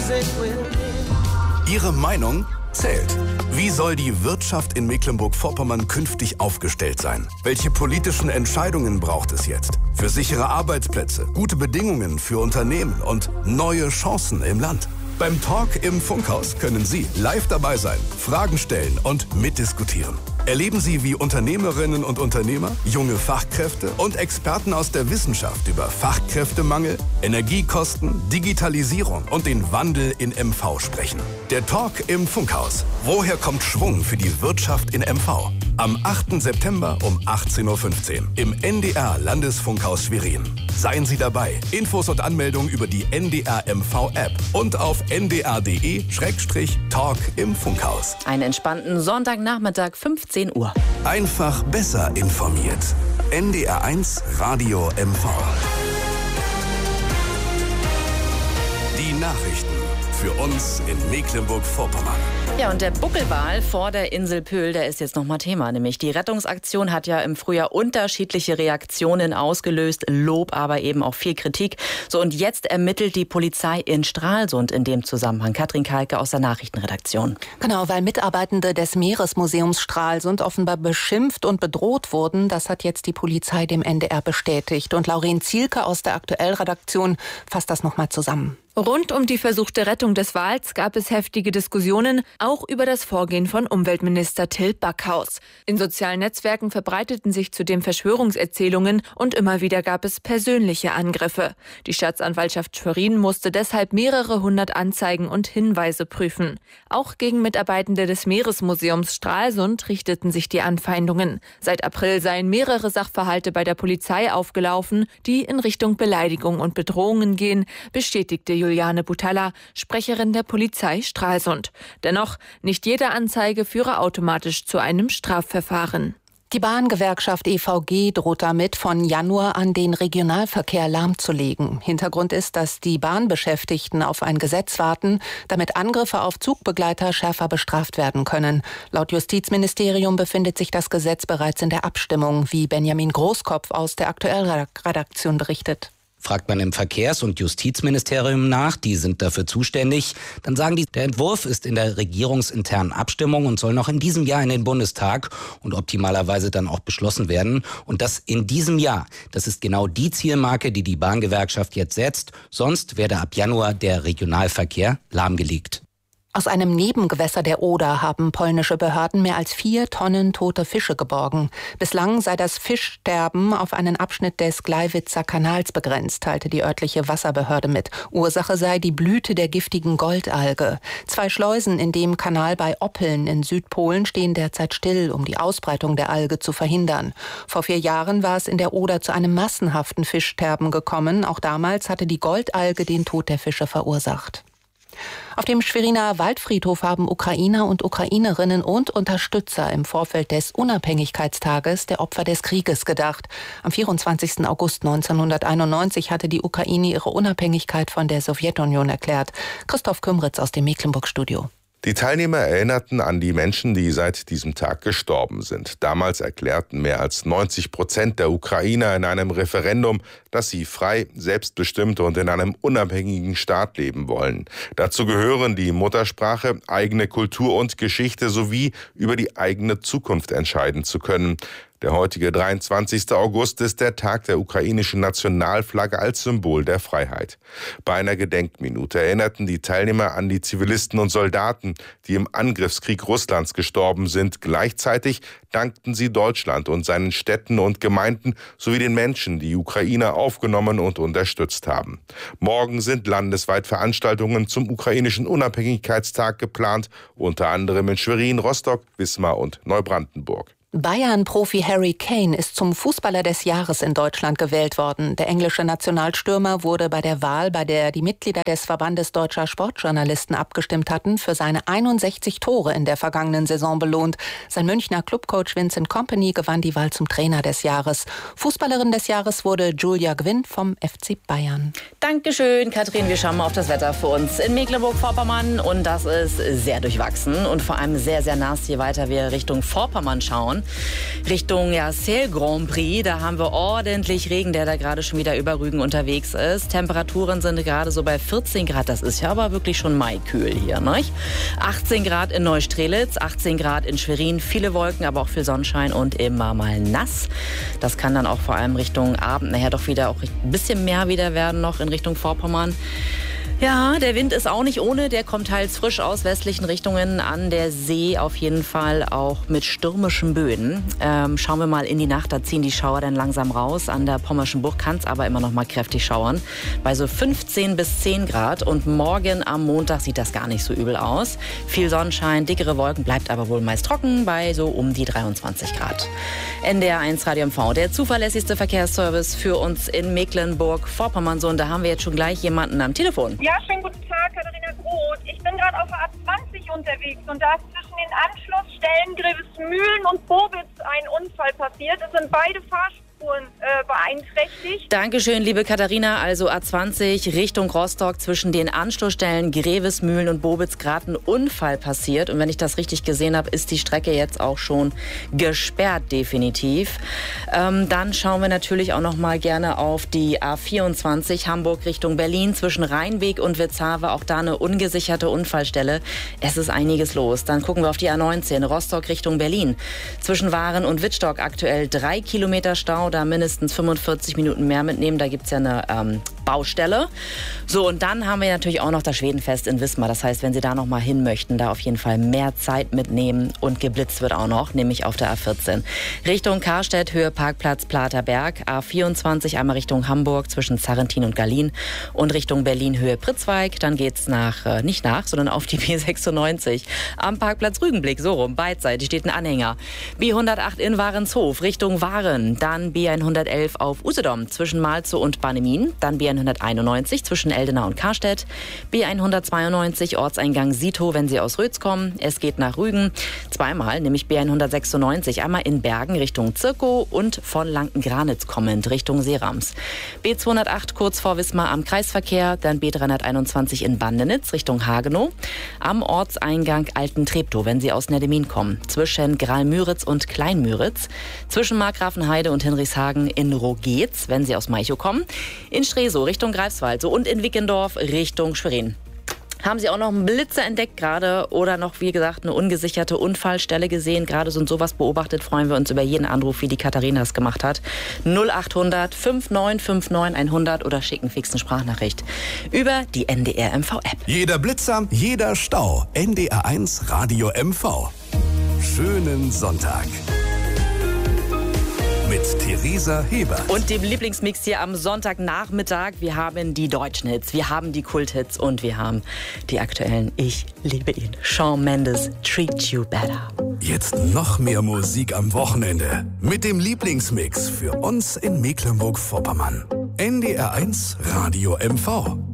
Ihre Meinung zählt. Wie soll die Wirtschaft in Mecklenburg-Vorpommern künftig aufgestellt sein? Welche politischen Entscheidungen braucht es jetzt? Für sichere Arbeitsplätze, gute Bedingungen für Unternehmen und neue Chancen im Land. Beim Talk im Funkhaus können Sie live dabei sein, Fragen stellen und mitdiskutieren. Erleben Sie, wie Unternehmerinnen und Unternehmer, junge Fachkräfte und Experten aus der Wissenschaft über Fachkräftemangel, Energiekosten, Digitalisierung und den Wandel in MV sprechen. Der Talk im Funkhaus. Woher kommt Schwung für die Wirtschaft in MV? Am 8. September um 18.15 Uhr im NDR Landesfunkhaus Schwerin. Seien Sie dabei. Infos und Anmeldungen über die NDR MV App und auf ndr.de/Talk im Funkhaus. Einen entspannten Sonntagnachmittag, 15 Uhr. Einfach besser informiert. NDR 1 Radio MV. Die Nachrichten für uns in Mecklenburg-Vorpommern. Ja, und der Buckelwal vor der Insel Pöhl, der ist jetzt nochmal Thema. Nämlich die Rettungsaktion hat ja im Frühjahr unterschiedliche Reaktionen ausgelöst. Lob, aber eben auch viel Kritik. So, und jetzt ermittelt die Polizei in Stralsund in dem Zusammenhang. Katrin Kalke aus der Nachrichtenredaktion. Genau, weil Mitarbeitende des Meeresmuseums Stralsund offenbar beschimpft und bedroht wurden. Das hat jetzt die Polizei dem NDR bestätigt. Und Lauren Zielke aus der Aktuell-Redaktion fasst das nochmal zusammen. Rund um die versuchte Rettung des Wals gab es heftige Diskussionen, auch über das Vorgehen von Umweltminister Till Backhaus. In sozialen Netzwerken verbreiteten sich zudem Verschwörungserzählungen und immer wieder gab es persönliche Angriffe. Die Staatsanwaltschaft Schwerin musste deshalb mehrere hundert Anzeigen und Hinweise prüfen. Auch gegen Mitarbeitende des Meeresmuseums Stralsund richteten sich die Anfeindungen. Seit April seien mehrere Sachverhalte bei der Polizei aufgelaufen, die in Richtung Beleidigung und Bedrohungen gehen, bestätigte Juliane Butalla, Sprecherin der Polizei Stralsund. Dennoch, nicht jede Anzeige führe automatisch zu einem Strafverfahren. Die Bahngewerkschaft EVG droht damit, von Januar an den Regionalverkehr lahmzulegen. Hintergrund ist, dass die Bahnbeschäftigten auf ein Gesetz warten, damit Angriffe auf Zugbegleiter schärfer bestraft werden können. Laut Justizministerium befindet sich das Gesetz bereits in der Abstimmung, wie Benjamin Großkopf aus der Aktuell-Redaktion berichtet. Fragt man im Verkehrs- und Justizministerium nach, die sind dafür zuständig, dann sagen die, der Entwurf ist in der regierungsinternen Abstimmung und soll noch in diesem Jahr in den Bundestag und optimalerweise dann auch beschlossen werden. Und das in diesem Jahr. Das ist genau die Zielmarke, die die Bahngewerkschaft jetzt setzt. Sonst werde ab Januar der Regionalverkehr lahmgelegt. Aus einem Nebengewässer der Oder haben polnische Behörden mehr als 4 Tonnen tote Fische geborgen. Bislang sei das Fischsterben auf einen Abschnitt des Gleiwitzer Kanals begrenzt, teilte die örtliche Wasserbehörde mit. Ursache sei die Blüte der giftigen Goldalge. 2 Schleusen in dem Kanal bei Oppeln in Südpolen stehen derzeit still, um die Ausbreitung der Alge zu verhindern. Vor 4 Jahren war es in der Oder zu einem massenhaften Fischsterben gekommen. Auch damals hatte die Goldalge den Tod der Fische verursacht. Auf dem Schweriner Waldfriedhof haben Ukrainer und Ukrainerinnen und Unterstützer im Vorfeld des Unabhängigkeitstages der Opfer des Krieges gedacht. Am 24. August 1991 hatte die Ukraine ihre Unabhängigkeit von der Sowjetunion erklärt. Christoph Kümritz aus dem Mecklenburg-Studio. Die Teilnehmer erinnerten an die Menschen, die seit diesem Tag gestorben sind. Damals erklärten mehr als 90% der Ukrainer in einem Referendum, dass sie frei, selbstbestimmt und in einem unabhängigen Staat leben wollen. Dazu gehören die Muttersprache, eigene Kultur und Geschichte sowie über die eigene Zukunft entscheiden zu können. Der heutige 23. August ist der Tag der ukrainischen Nationalflagge als Symbol der Freiheit. Bei einer Gedenkminute erinnerten die Teilnehmer an die Zivilisten und Soldaten, die im Angriffskrieg Russlands gestorben sind. Gleichzeitig dankten sie Deutschland und seinen Städten und Gemeinden sowie den Menschen, die Ukrainer aufgenommen und unterstützt haben. Morgen sind landesweit Veranstaltungen zum ukrainischen Unabhängigkeitstag geplant, unter anderem in Schwerin, Rostock, Wismar und Neubrandenburg. Bayern-Profi Harry Kane ist zum Fußballer des Jahres in Deutschland gewählt worden. Der englische Nationalstürmer wurde bei der Wahl, bei der die Mitglieder des Verbandes deutscher Sportjournalisten abgestimmt hatten, für seine 61 Tore in der vergangenen Saison belohnt. Sein Münchner Clubcoach Vincent Kompany gewann die Wahl zum Trainer des Jahres. Fußballerin des Jahres wurde Julia Gwynn vom FC Bayern. Dankeschön, Katrin. Wir schauen mal auf das Wetter für uns in Mecklenburg-Vorpommern. Und das ist sehr durchwachsen und vor allem sehr, sehr nass, je weiter wir Richtung Vorpommern schauen. schauen. Richtung Sale Grand Prix, da haben wir ordentlich Regen, der da gerade schon wieder über Rügen unterwegs ist. Temperaturen sind gerade so bei 14 Grad, das ist ja aber wirklich schon maikühl hier, ne? 18 Grad in Neustrelitz, 18 Grad in Schwerin, viele Wolken, aber auch viel Sonnenschein und immer mal nass. Das kann dann auch vor allem Richtung Abend nachher doch wieder auch ein bisschen mehr wieder werden noch in Richtung Vorpommern. Ja, der Wind ist auch nicht ohne, der kommt teils frisch aus westlichen Richtungen an der See, auf jeden Fall auch mit stürmischen Böen. Schauen wir mal in die Nacht, da ziehen die Schauer dann langsam raus. An der Pommerschen Bucht kann es aber immer noch mal kräftig schauern, bei so 15 bis 10 Grad. Und morgen am Montag sieht das gar nicht so übel aus. Viel Sonnenschein, dickere Wolken, bleibt aber wohl meist trocken bei so um die 23 Grad. NDR1 Radio MV, der zuverlässigste Verkehrsservice für uns in Mecklenburg-Vorpommern. So, und da haben wir jetzt schon gleich jemanden am Telefon. Ja, schönen guten Tag, Katharina Groth. Ich bin gerade auf der A20 unterwegs und da ist zwischen den Anschlussstellen Grevesmühlen und Bobitz ein Unfall passiert. Es sind beide Fahrspuren beeinträchtigt. Dankeschön, liebe Katharina. Also A20 Richtung Rostock zwischen den Anschlussstellen Grevesmühlen und Bobitz gerade ein Unfall passiert. Und wenn ich das richtig gesehen habe, ist die Strecke jetzt auch schon gesperrt, definitiv. Dann schauen wir natürlich auch noch mal gerne auf die A24 Hamburg Richtung Berlin zwischen Rheinweg und Witzhawe. Auch da eine ungesicherte Unfallstelle. Es ist einiges los. Dann gucken wir auf die A19 Rostock Richtung Berlin. Zwischen Waren und Wittstock aktuell 3 Kilometer Stau. Da mindestens 45 Minuten mehr mitnehmen. Da gibt es ja eine Baustelle. So, und dann haben wir natürlich auch noch das Schwedenfest in Wismar. Das heißt, wenn Sie da noch mal hin möchten, da auf jeden Fall mehr Zeit mitnehmen. Und geblitzt wird auch noch, nämlich auf der A14. Richtung Karstedt, Höhe Parkplatz Platerberg. A24 einmal Richtung Hamburg zwischen Zarrentin und Gallien. Und Richtung Berlin, Höhe Pritzweig. Dann geht's sondern auf die B96. Am Parkplatz Rügenblick, so rum, beidseitig steht ein Anhänger. B108 in Warenshof Richtung Waren. Dann B111 auf Usedom zwischen Malzow und Bannemin. Dann B191 zwischen Eldena und Karstedt. B192 Ortseingang Sito, wenn Sie aus Rötz kommen. Es geht nach Rügen. Zweimal, nämlich B196. Einmal in Bergen Richtung Zirkow und von Lanken-Granitz kommend Richtung Seerams. B208 kurz vor Wismar am Kreisverkehr. Dann B321 in Bandenitz Richtung Hagenow. Am Ortseingang Alten-Treptow, wenn Sie aus Neddemin kommen. Zwischen Graal-Müritz und Klein-Müritz. Zwischen Markgrafenheide und Hinrichshagen in Rogetz, wenn Sie aus Malchow kommen. In Stresow Richtung Greifswald und in Wickendorf Richtung Schwerin. Haben Sie auch noch einen Blitzer entdeckt gerade oder noch, wie gesagt, eine ungesicherte Unfallstelle gesehen? Gerade so und sowas beobachtet, freuen wir uns über jeden Anruf, wie die Katharina es gemacht hat. 0800 5959 100 oder schicken fixen Sprachnachricht über die NDR MV App. Jeder Blitzer, jeder Stau. NDR1 Radio MV. Schönen Sonntag. Mit Theresa Heber. Und dem Lieblingsmix hier am Sonntagnachmittag. Wir haben die deutschen Hits, wir haben die Kulthits und wir haben die aktuellen. Ich liebe ihn. Shawn Mendes, Treat You Better. Jetzt noch mehr Musik am Wochenende. Mit dem Lieblingsmix für uns in Mecklenburg-Vorpommern. NDR1 Radio MV.